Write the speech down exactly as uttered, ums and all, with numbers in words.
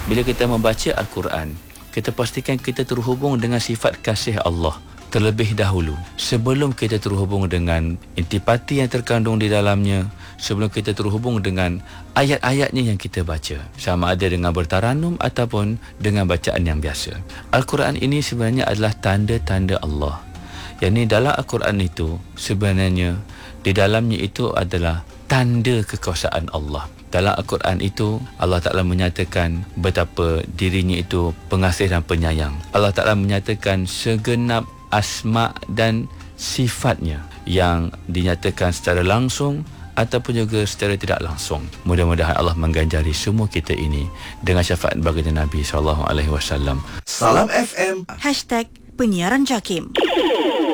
Bila kita membaca Al-Quran, kita pastikan kita terhubung dengan sifat kasih Allah terlebih dahulu, sebelum kita terhubung dengan intipati yang terkandung di dalamnya, sebelum kita terhubung dengan ayat-ayatnya yang kita baca, sama ada dengan bertaranum ataupun dengan bacaan yang biasa. Al-Quran ini sebenarnya adalah tanda-tanda Allah. Yang ini dalam Al-Quran itu sebenarnya di dalamnya itu adalah tanda kekuasaan Allah. Dalam Al-Quran itu Allah Ta'ala menyatakan betapa dirinya itu pengasih dan penyayang. Allah Ta'ala menyatakan segenap asma dan sifatnya yang dinyatakan secara langsung ataupun juga secara tidak langsung. Mudah-mudahan Allah mengganjari semua kita ini dengan syafaat baginda Nabi sallallahu alaihi wasallam. Salam F M Hashtag Penyiaran Jakim.